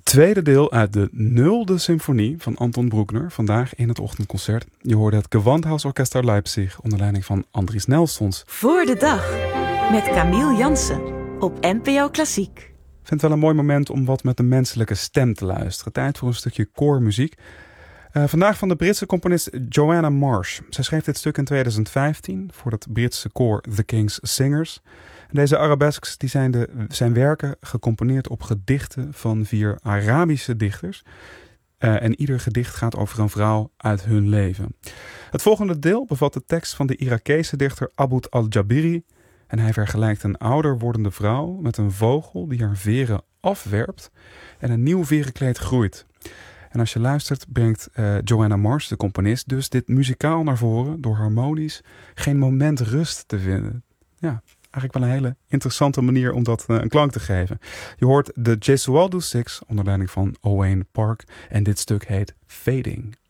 tweede deel uit de 0e symfonie van Anton Bruckner, vandaag in het ochtendconcert. Je hoorde het Gewandhausorchester Leipzig onder leiding van Andries Nelsons. Voor de dag met Camille Jansen op NPO Klassiek. Ik vind het wel een mooi moment om wat met de menselijke stem te luisteren. Tijd voor een stukje koormuziek. Vandaag van de Britse componist Joanna Marsh. Zij schreef dit stuk in 2015 voor het Britse koor The King's Singers. En deze arabesques die zijn werken gecomponeerd op gedichten van 4 Arabische dichters. En ieder gedicht gaat over een vrouw uit hun leven. Het volgende deel bevat de tekst van de Irakese dichter Aboud al-Jabiri. En hij vergelijkt een ouder wordende vrouw met een vogel die haar veren afwerpt en een nieuw verenkleed groeit. En als je luistert brengt Joanna Marsh, de componist, dus dit muzikaal naar voren door harmonisch geen moment rust te vinden. Ja, eigenlijk wel een hele interessante manier om dat een klank te geven. Je hoort de Gesualdo Six onder leiding van Owain Park en dit stuk heet Fading.